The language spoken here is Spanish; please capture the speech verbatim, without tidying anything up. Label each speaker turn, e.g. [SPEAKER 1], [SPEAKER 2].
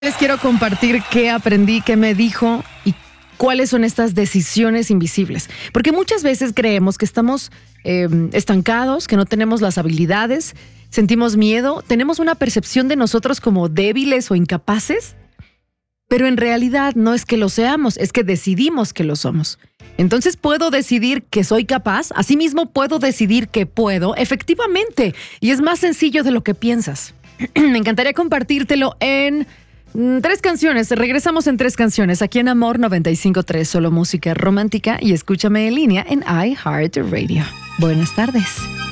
[SPEAKER 1] Les quiero compartir qué aprendí, qué me dijo y cuáles son estas decisiones invisibles. Porque muchas veces creemos que estamos eh, estancados, que no tenemos las habilidades, sentimos miedo, tenemos una percepción de nosotros como débiles o incapaces, pero en realidad no es que lo seamos, es que decidimos que lo somos. Entonces puedo decidir que soy capaz, asimismo puedo decidir que puedo, efectivamente, y es más sencillo de lo que piensas. Me encantaría compartírtelo en tres canciones. Regresamos en tres canciones aquí en Amor noventa y cinco punto tres, solo música romántica, y escúchame en línea en iHeartRadio. Buenas tardes.